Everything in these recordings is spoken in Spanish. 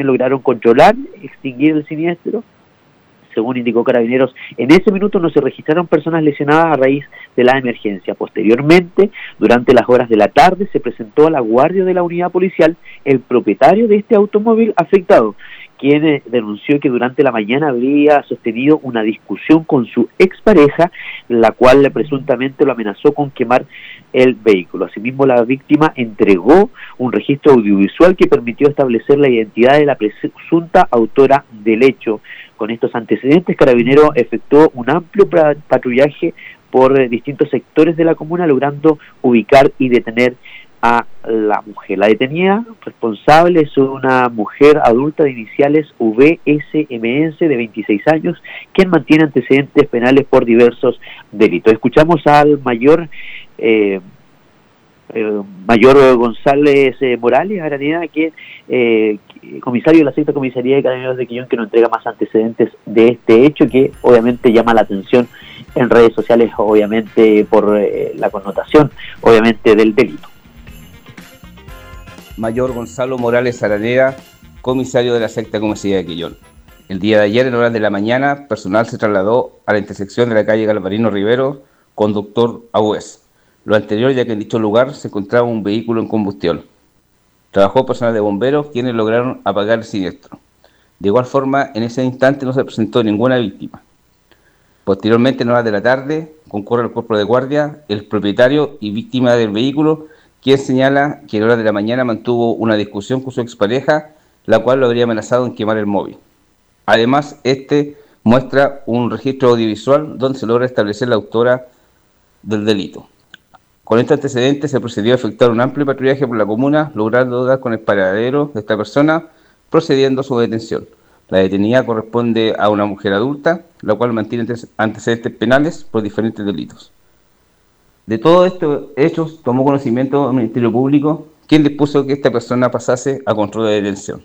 lograron controlar, extinguir el siniestro. Según indicó Carabineros, en ese minuto no se registraron personas lesionadas a raíz de la emergencia. Posteriormente, durante las horas de la tarde, se presentó a la guardia de la unidad policial el propietario de este automóvil afectado, quien denunció que durante la mañana habría sostenido una discusión con su expareja, la cual presuntamente lo amenazó con quemar el vehículo. Asimismo, la víctima entregó un registro audiovisual que permitió establecer la identidad de la presunta autora del hecho. Con estos antecedentes, Carabineros efectuó un amplio patrullaje por distintos sectores de la comuna, logrando ubicar y detener a la mujer. La detenida responsable es una mujer adulta de iniciales VSMS de 26 años, quien mantiene antecedentes penales por diversos delitos. Escuchamos al mayor González Morales Araneda, que comisario de la Sexta Comisaría de Carabineros de Quillón, que nos entrega más antecedentes de este hecho, que obviamente llama la atención en redes sociales, obviamente por la connotación, obviamente, del delito. Mayor Gonzalo Morales Araneda, comisario de la Sexta Comisaría de Quillón. El día de ayer, en horas de la mañana, personal se trasladó a la intersección de la calle Galvarino Rivero con Dr. Agüez. Lo anterior, ya que en dicho lugar se encontraba un vehículo en combustión. Trabajó personal de bomberos, quienes lograron apagar el siniestro. De igual forma, en ese instante no se presentó ninguna víctima. Posteriormente, en horas de la tarde, concurre el cuerpo de guardia, el propietario y víctima del vehículo, quien señala que en horas de la mañana mantuvo una discusión con su expareja, la cual lo habría amenazado en quemar el móvil. Además, este muestra un registro audiovisual donde se logra establecer la autora del delito. Con este antecedente se procedió a efectuar un amplio patrullaje por la comuna, logrando dar con el paradero de esta persona, procediendo a su detención. La detenida corresponde a una mujer adulta, la cual mantiene antecedentes penales por diferentes delitos. De todos estos hechos tomó conocimiento el Ministerio Público, quien dispuso que esta persona pasase a control de detención.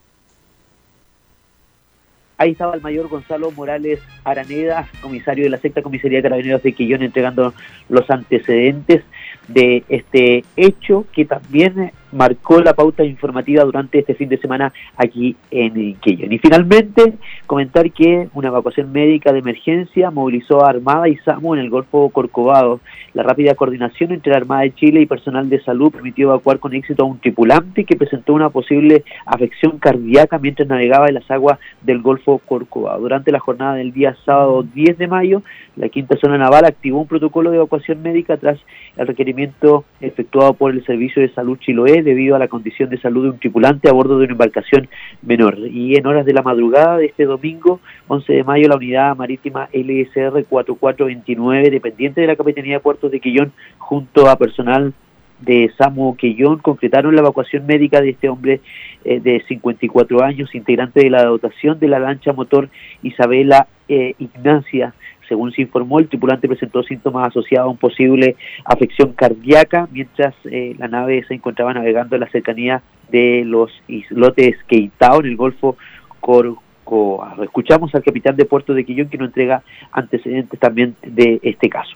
Ahí estaba el mayor Gonzalo Morales Araneda, comisario de la Sexta Comisaría de Carabineros de Quillón, entregando los antecedentes de este hecho que también marcó la pauta informativa durante este fin de semana aquí en Quillón. Y finalmente, comentar que una evacuación médica de emergencia movilizó a Armada y SAMU en el Golfo Corcovado. La rápida coordinación entre la Armada de Chile y personal de salud permitió evacuar con éxito a un tripulante que presentó una posible afección cardíaca mientras navegaba en las aguas del Golfo Corcovado. Durante la jornada del día sábado 10 de mayo, la Quinta Zona Naval activó un protocolo de evacuación médica tras el requerimiento efectuado por el Servicio de Salud Chiloé debido a la condición de salud de un tripulante a bordo de una embarcación menor. Y en horas de la madrugada de este domingo, 11 de mayo, la unidad marítima LSR 4429, dependiente de la Capitanía de Puertos de Quillón, junto a personal de SAMU Quillón, concretaron la evacuación médica de este hombre de 54 años, integrante de la dotación de la lancha motor Isabela Ignacia. Según se informó, el tripulante presentó síntomas asociados a un posible afección cardíaca mientras la nave se encontraba navegando en la cercanía de los islotes Queitao en el Golfo Corcovado. Escuchamos al capitán de Puerto de Quillón, que nos entrega antecedentes también de este caso.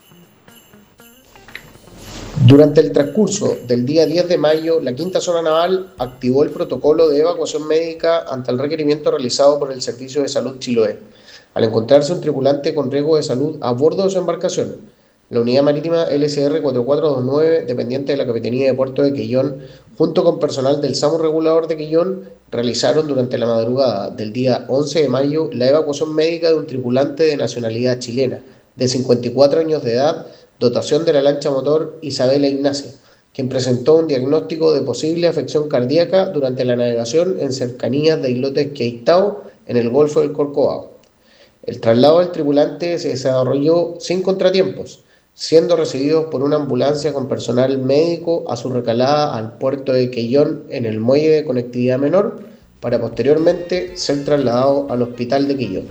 Durante el transcurso del día 10 de mayo, la Quinta Zona Naval activó el protocolo de evacuación médica ante el requerimiento realizado por el Servicio de Salud Chiloé, al encontrarse un tripulante con riesgo de salud a bordo de su embarcación. La unidad marítima LSR 4429, dependiente de la Capitanía de Puerto de Quillón, junto con personal del SAMU Regulador de Quillón, realizaron durante la madrugada del día 11 de mayo la evacuación médica de un tripulante de nacionalidad chilena, de 54 años de edad, dotación de la lancha motor Isabela Ignacia, quien presentó un diagnóstico de posible afección cardíaca durante la navegación en cercanías de islotes Queitao en el Golfo del Corcovado. El traslado del tripulante se desarrolló sin contratiempos, siendo recibidos por una ambulancia con personal médico a su recalada al puerto de Quillón en el muelle de conectividad menor, para posteriormente ser trasladado al hospital de Quillón.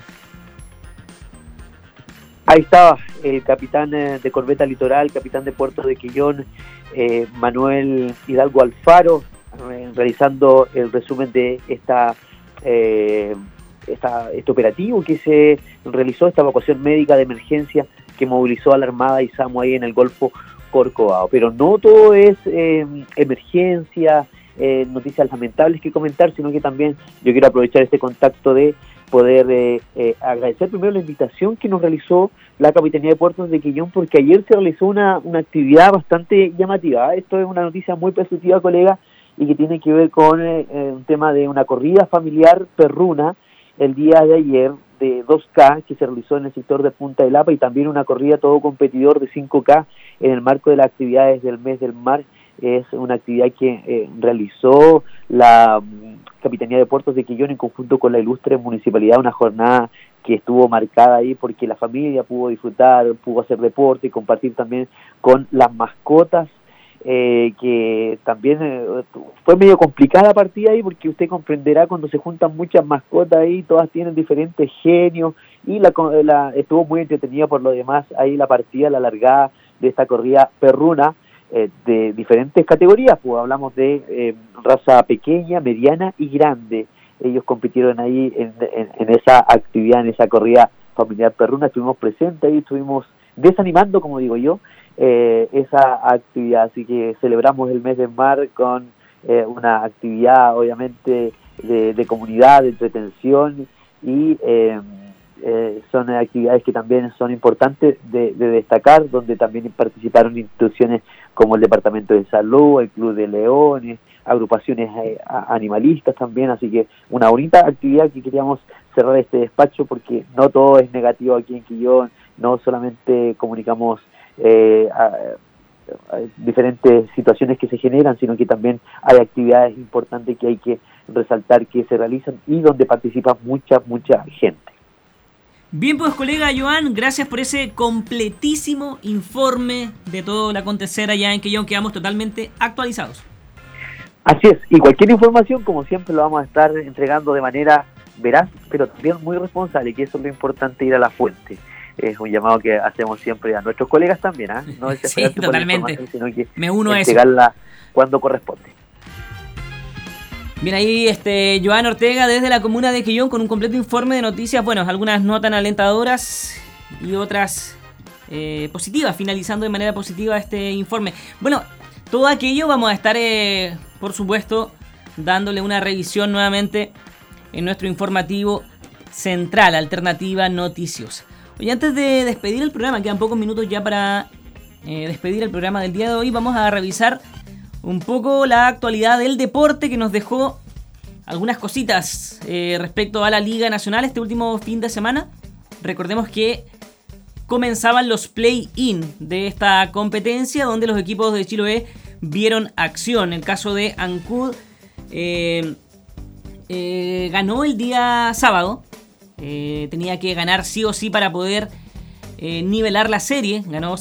Ahí estaba el capitán de Corbeta Litoral, capitán de Puerto de Quillón, Manuel Hidalgo Alfaro, realizando el resumen de este operativo que se realizó, esta evacuación médica de emergencia que movilizó a la Armada y SAMU ahí en el Golfo Corcovado. Pero no todo es emergencia, noticias lamentables que comentar, sino que también yo quiero aprovechar este contacto de poder agradecer primero la invitación que nos realizó la Capitanía de Puertos de Quillón, porque ayer se realizó una actividad bastante llamativa. Esto es una noticia muy positiva, colega, y que tiene que ver con un tema de una corrida familiar perruna el día de ayer de 2K que se realizó en el sector de Punta del Apa, y también una corrida todo competidor de 5K en el marco de las actividades del mes del mar. Es una actividad que realizó la Capitanía de Puertos de Quillón en conjunto con la ilustre municipalidad, una jornada que estuvo marcada ahí porque la familia pudo disfrutar, pudo hacer deporte y compartir también con las mascotas, que también fue medio complicada la partida ahí, porque usted comprenderá cuando se juntan muchas mascotas ahí, todas tienen diferentes genios, y estuvo muy entretenida por lo demás ahí la partida, la largada de esta corrida perruna, de diferentes categorías, pues hablamos de raza pequeña, mediana y grande. Ellos compitieron ahí en esa actividad, en esa corrida familiar perruna. Estuvimos presentes ahí, estuvimos desanimando, como digo yo, esa actividad. Así que celebramos el mes del mar con una actividad obviamente de comunidad, de entretención, y son actividades que también son importantes de destacar, donde también participaron instituciones como el Departamento de Salud, el Club de Leones, agrupaciones animalistas también. Así que una bonita actividad que queríamos cerrar este despacho, porque no todo es negativo aquí en Quillón, no solamente comunicamos diferentes situaciones que se generan, sino que también hay actividades importantes que hay que resaltar que se realizan y donde participa mucha gente. Bien, pues colega Joan, gracias por ese completísimo informe de todo el acontecer allá en Quillón. Quedamos totalmente actualizados. Así es, y cualquier información, como siempre, lo vamos a estar entregando de manera veraz, pero también muy responsable, que eso es lo importante, ir a la fuente. Es un llamado que hacemos siempre a nuestros colegas también, no desesperarse por la información, sino que me uno a entregarla cuando corresponde. Bien, ahí Joan Ortega desde la comuna de Quillón con un completo informe de noticias, bueno, algunas no tan alentadoras y otras positivas, finalizando de manera positiva este informe. Bueno, todo aquello vamos a estar, por supuesto, dándole una revisión nuevamente en nuestro informativo central, Alternativa Noticiosa. Oye, antes de despedir el programa, quedan pocos minutos ya para despedir el programa del día de hoy, vamos a revisar un poco la actualidad del deporte, que nos dejó algunas cositas respecto a la Liga Nacional este último fin de semana. Recordemos que comenzaban los play-in de esta competencia, donde los equipos de Chiloé vieron acción. El caso de Ancud ganó el día sábado. Tenía que ganar sí o sí para poder nivelar la serie. Ganó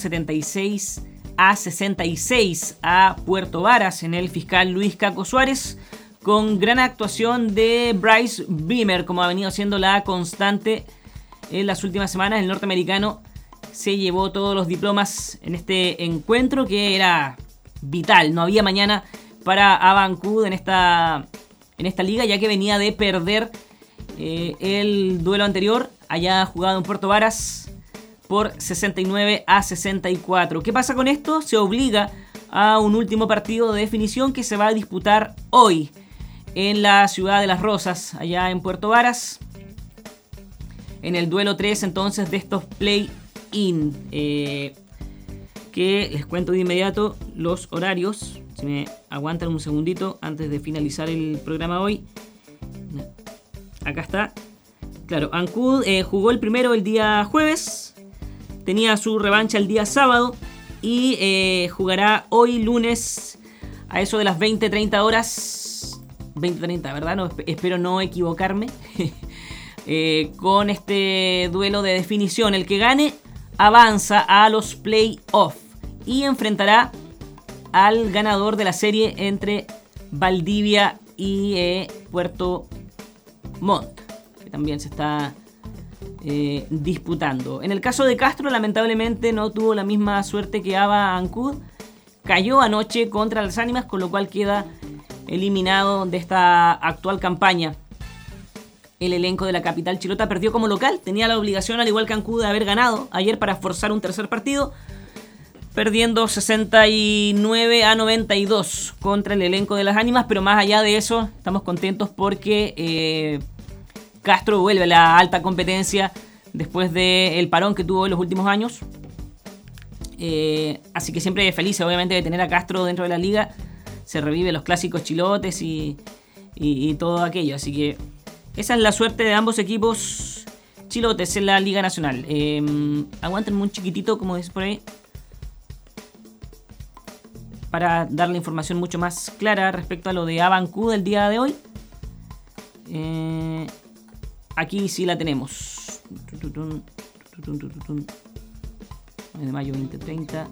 76-66 a Puerto Varas en el fiscal Luis Caco Suárez, con gran actuación de Bryce Beamer, como ha venido siendo la constante en las últimas semanas. El norteamericano se llevó todos los diplomas en este encuentro, que era vital. No había mañana para Abancud en esta liga, ya que venía de perder el duelo anterior, allá jugado en Puerto Varas, por 69-64. ¿Qué pasa con esto? Se obliga a un último partido de definición que se va a disputar hoy en la ciudad de Las Rosas, allá en Puerto Varas, en el duelo 3 entonces de estos play-in, que les cuento de inmediato los horarios, si me aguantan un segundito antes de finalizar el programa hoy. Acá está. Claro, Ancud jugó el primero el día jueves, tenía su revancha el día sábado y jugará hoy lunes a eso de las 20:30 horas. 20:30, ¿verdad? No, espero no equivocarme. Con este duelo de definición. El que gane avanza a los play-off y enfrentará al ganador de la serie entre Valdivia y Puerto Montt, que también se está disputando. En el caso de Castro, lamentablemente no tuvo la misma suerte que Aba Ancud. Cayó anoche contra las Ánimas, con lo cual queda eliminado de esta actual campaña. El elenco de la capital chilota perdió como local. Tenía la obligación, al igual que Ancud, de haber ganado ayer para forzar un tercer partido. perdiendo 69-92 contra el elenco de las Ánimas, pero más allá de eso, estamos contentos porque Castro vuelve a la alta competencia después del parón que tuvo en los últimos años. Así que siempre feliz, obviamente, de tener a Castro dentro de la liga. Se revive los clásicos chilotes y todo aquello. Así que esa es la suerte de ambos equipos chilotes en la Liga Nacional. Aguántenme un chiquitito, como dice por ahí, para dar la información mucho más clara respecto a lo de Abancú del día de hoy. Aquí sí la tenemos. De mayo 2030.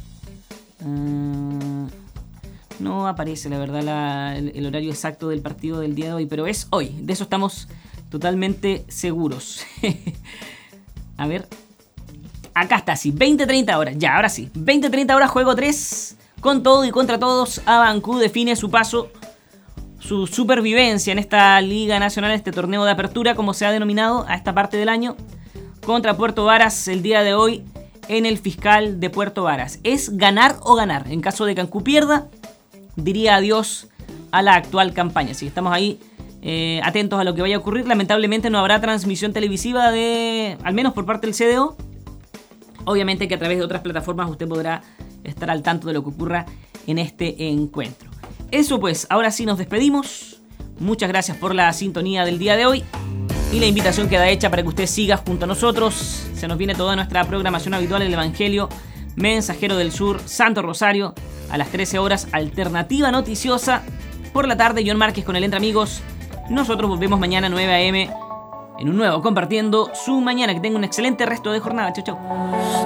No aparece, la verdad, el horario exacto del partido del día de hoy, pero es hoy. De eso estamos totalmente seguros. A ver. Acá está, sí. 20-30 horas. Ya, ahora sí. 20-30 horas, juego 3. Con todo y contra todos, Abancú define su paso, su supervivencia en esta Liga Nacional, este torneo de apertura, como se ha denominado a esta parte del año, contra Puerto Varas el día de hoy en el Fiscal de Puerto Varas. Es ganar o ganar. En caso de que Abancú pierda, diría adiós a la actual campaña. Así que estamos ahí atentos a lo que vaya a ocurrir. Lamentablemente no habrá transmisión televisiva al menos por parte del CDO. Obviamente que a través de otras plataformas usted podrá estar al tanto de lo que ocurra en este encuentro. Eso pues, ahora sí nos despedimos. Muchas gracias por la sintonía del día de hoy. Y la invitación queda hecha para que usted siga junto a nosotros. Se nos viene toda nuestra programación habitual, el Evangelio, Mensajero del Sur, Santo Rosario, a las 13 horas, Alternativa Noticiosa. Por la tarde, John Márquez con el Entre Amigos. Nosotros volvemos mañana 9 a.m. en un nuevo Compartiendo su Mañana. Que tenga un excelente resto de jornada. Chau, chau.